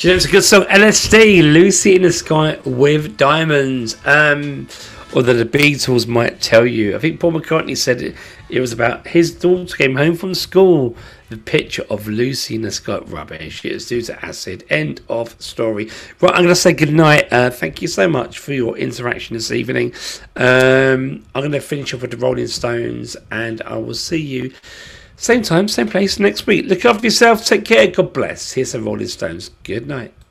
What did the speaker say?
Do you know it's a good song? LSD, Lucy in the Sky with Diamonds. Although the Beatles might tell you, I think Paul McCartney said it was about his daughter came home from school. The picture of Lucy in the Sky, rubbish. It was due to acid. End of story. Right, I'm going to say goodnight. Thank you so much for your interaction this evening. I'm going to finish off with the Rolling Stones, and I will see you same time, same place next week. Look after yourself. Take care. God bless. Here's the Rolling Stones. Good night.